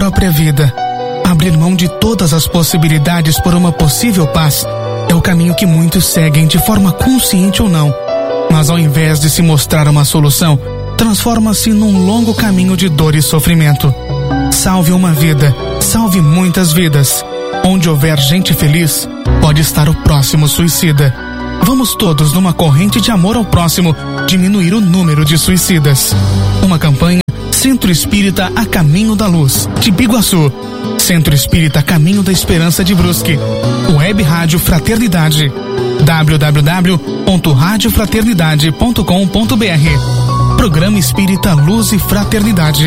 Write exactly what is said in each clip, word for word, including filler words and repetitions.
própria vida. Abrir mão de todas as possibilidades por uma possível paz é o caminho que muitos seguem de forma consciente ou não. Mas ao invés de se mostrar uma solução, transforma-se num longo caminho de dor e sofrimento. Salve uma vida, salve muitas vidas. Onde houver gente feliz, pode estar o próximo suicida. Vamos todos, numa corrente de amor ao próximo, diminuir o número de suicidas. Uma campanha Centro Espírita A Caminho da Luz, de Biguaçu. Centro Espírita Caminho da Esperança de Brusque. Web Rádio Fraternidade. w w w ponto rádio fraternidade ponto com ponto b r. Programa Espírita Luz e Fraternidade.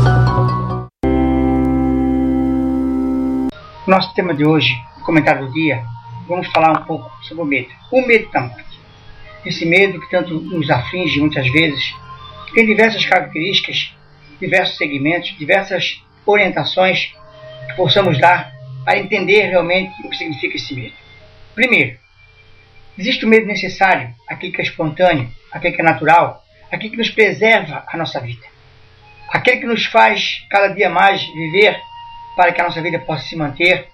Nosso tema de hoje, comentário do dia, vamos falar um pouco sobre o medo. O medo da morte. Esse medo que tanto nos aflige muitas vezes, tem diversas características, diversos segmentos, diversas orientações que possamos dar para entender realmente o que significa esse medo. Primeiro, existe o medo necessário, aquele que é espontâneo, aquele que é natural, aquele que nos preserva a nossa vida. Aquele que nos faz cada dia mais viver para que a nossa vida possa se manter,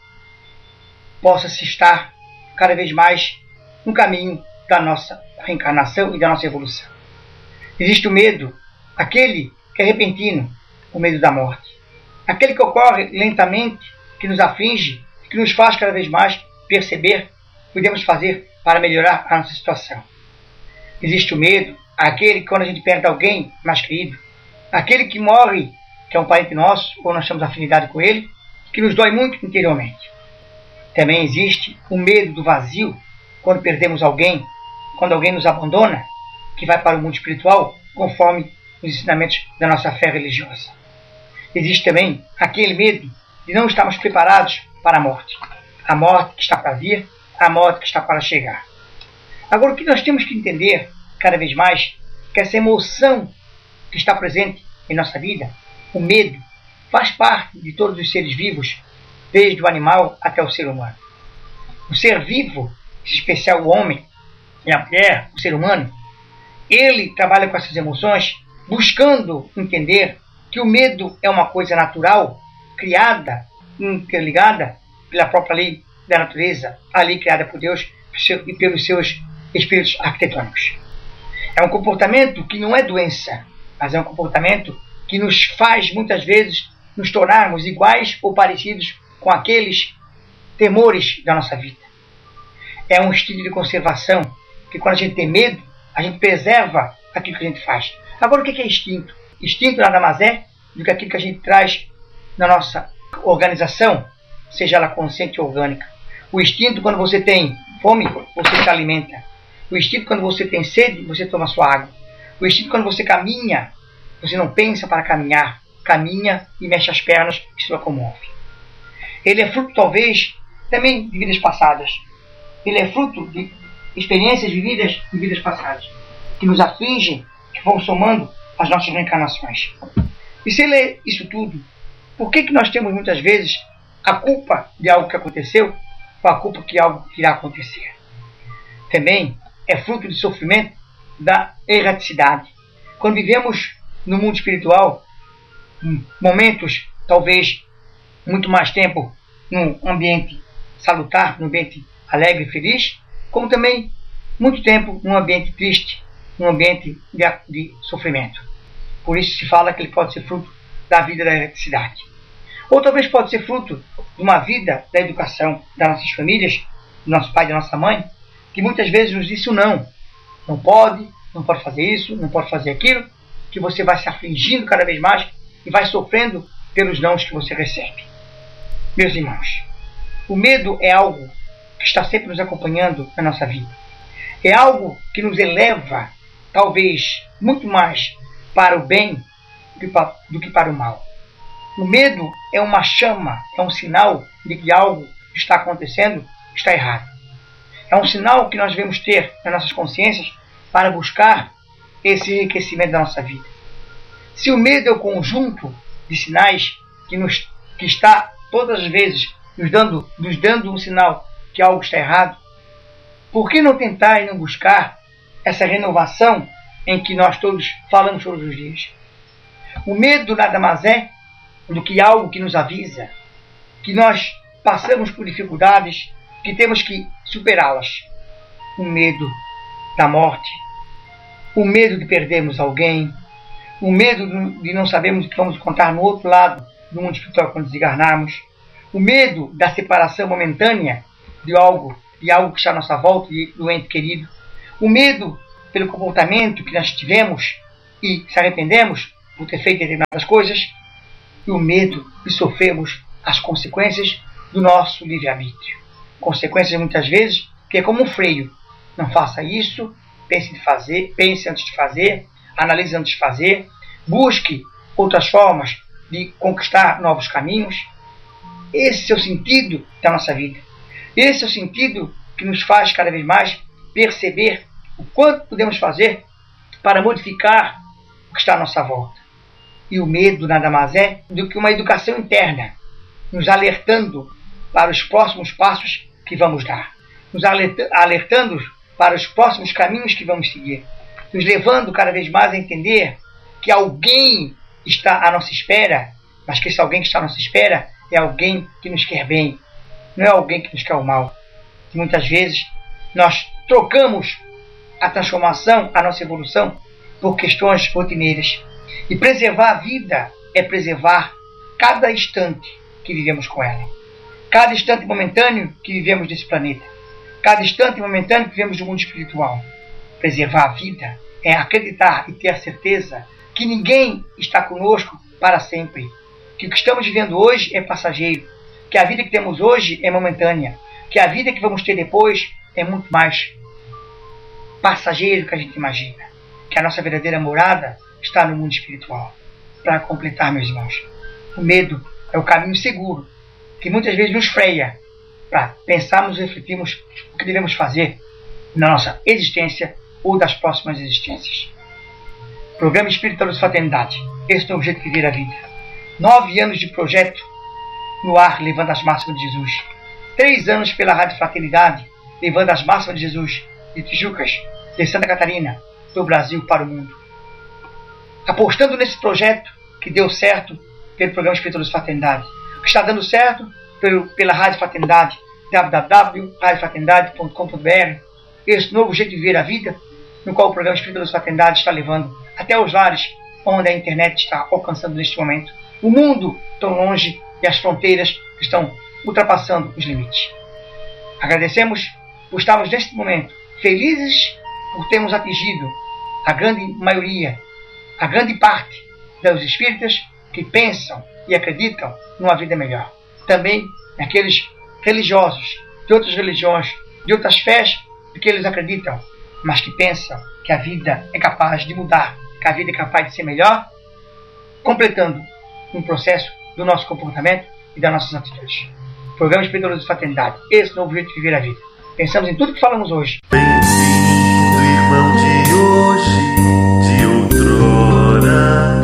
possa se estar cada vez mais no caminho da nossa reencarnação e da nossa evolução. Existe o medo, aquele que é repentino, o medo da morte. Aquele que ocorre lentamente, que nos aflige, que nos faz cada vez mais perceber o que podemos fazer para melhorar a nossa situação. Existe o medo, aquele que quando a gente perde alguém mais querido, aquele que morre, que é um parente nosso, ou nós temos afinidade com ele, que nos dói muito interiormente. Também existe o medo do vazio, quando perdemos alguém, quando alguém nos abandona, que vai para o mundo espiritual, conforme os ensinamentos da nossa fé religiosa. Existe também aquele medo de não estarmos preparados para a morte. A morte que está para vir, a morte que está para chegar. Agora, o que nós temos que entender, cada vez mais, que essa emoção que está presente em nossa vida, o medo, faz parte de todos os seres vivos, desde o animal até o ser humano. O ser vivo, em especial o homem e a mulher, o ser humano, ele trabalha com essas emoções, buscando entender que o medo é uma coisa natural, criada, interligada pela própria lei da natureza, a lei criada por Deus e pelos seus espíritos arquitetônicos. É um comportamento que não é doença, mas é um comportamento que nos faz, muitas vezes, nos tornarmos iguais ou parecidos com aqueles temores da nossa vida. É um estilo de conservação que, quando a gente tem medo, a gente preserva aquilo que a gente faz. Agora, o que é instinto? Instinto nada mais é do que aquilo que a gente traz na nossa organização, seja ela consciente ou orgânica. O instinto, quando você tem fome, você se alimenta. O instinto, quando você tem sede, você toma sua água. O instinto, quando você caminha, você não pensa para caminhar. Caminha e mexe as pernas e se locomove. Ele é fruto, talvez, também de vidas passadas. Ele é fruto de experiências vividas em vidas passadas, que nos afligem, que vão somando as nossas reencarnações. E se ele é isso tudo, por que que nós temos muitas vezes a culpa de algo que aconteceu ou a culpa de algo que irá acontecer? Também é fruto de sofrimento da erraticidade. Quando vivemos no mundo espiritual, momentos, talvez, muito mais tempo num ambiente salutar, num ambiente alegre e feliz, como também muito tempo num ambiente triste, num ambiente de, de sofrimento. Por isso se fala que ele pode ser fruto da vida da erraticidade. Ou talvez pode ser fruto de uma vida da educação das nossas famílias, do nosso pai e da nossa mãe, que muitas vezes nos disse o não. Não pode, não pode fazer isso, não pode fazer aquilo, que você vai se afligindo cada vez mais e vai sofrendo pelos nãos que você recebe. Meus irmãos, o medo é algo que está sempre nos acompanhando na nossa vida. É algo que nos eleva, talvez, muito mais para o bem do que para o mal. O medo é uma chama, é um sinal de que algo está acontecendo, está errado. É um sinal que nós devemos ter nas nossas consciências para buscar esse enriquecimento da nossa vida. Se o medo é o conjunto de sinais que, nos, que está todas as vezes nos dando, nos dando um sinal que algo está errado, por que não tentar e não buscar essa renovação em que nós todos falamos todos os dias? O medo nada mais é, do que algo que nos avisa que nós passamos por dificuldades, que temos que superá-las. O medo da morte, o medo de perdermos alguém, o medo de não sabermos o que vamos encontrar no outro lado do mundo espiritual quando desencarnarmos, o medo da separação momentânea de algo, de algo que está à nossa volta, do ente querido, o medo pelo comportamento que nós tivemos e se arrependemos por ter feito determinadas coisas, e o medo de sofrermos as consequências do nosso livre-arbítrio. Consequências muitas vezes que é como um freio. Não faça isso, pense, de fazer, pense antes de fazer, analise antes de fazer, busque outras formas de conquistar novos caminhos. Esse é o sentido da nossa vida. Esse é o sentido que nos faz cada vez mais perceber o quanto podemos fazer para modificar o que está à nossa volta. E o medo nada mais é do que uma educação interna, nos alertando para os próximos passos que vamos dar, nos alertando para os próximos caminhos que vamos seguir, nos levando cada vez mais a entender que alguém está à nossa espera, mas que esse alguém que está à nossa espera é alguém que nos quer bem, não é alguém que nos quer o mal. E muitas vezes nós trocamos a transformação, a nossa evolução, por questões rotineiras. E preservar a vida é preservar cada instante que vivemos com ela. Cada instante momentâneo que vivemos nesse planeta. Cada instante momentâneo que vivemos no mundo espiritual. Preservar a vida é acreditar e ter a certeza que ninguém está conosco para sempre. Que o que estamos vivendo hoje é passageiro. Que a vida que temos hoje é momentânea. Que a vida que vamos ter depois é muito mais passageiro do que a gente imagina. Que a nossa verdadeira morada está no mundo espiritual. Para completar, meus irmãos, o medo é o caminho seguro que muitas vezes nos freia para pensarmos e refletirmos o que devemos fazer na nossa existência ou das próximas existências. Programa Espírita Luz Fraternidade. Esse é o jeito de viver a vida. Nove anos de projeto no ar, levando as máximas de Jesus. Três anos pela Rádio Fraternidade, levando as máximas de Jesus de Tijucas, de Santa Catarina, do Brasil para o mundo. Apostando nesse projeto que deu certo pelo Programa Espírita Luz Fraternidade, que está dando certo pelo, pela Rádio Fraternidade, w w w ponto rádio fraternidade ponto com ponto b r, esse novo jeito de viver a vida, no qual o Programa Espírita Luz Fraternidade está levando até os lares onde a internet está alcançando neste momento. O mundo tão longe e as fronteiras estão ultrapassando os limites. Agradecemos por estarmos neste momento felizes por termos atingido a grande maioria, a grande parte dos espíritas que pensam e acreditam numa vida melhor. Também aqueles religiosos de outras religiões, de outras fés do que eles acreditam, mas que pensam que a vida é capaz de mudar, que a vida é capaz de ser melhor, completando um processo do nosso comportamento e das nossas atitudes. Programa Espírita Luz de Fraternidade. Esse novo jeito de viver a vida. Pensamos em tudo que falamos hoje. Bem-vindo, irmão de hoje, de outrora,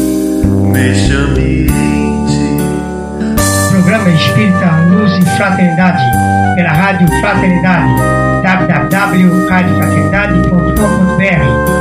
neste ambiente. Programa Espírita Luz e Fraternidade, pela Rádio Fraternidade, w w w ponto rádio fraternidade ponto com ponto b r.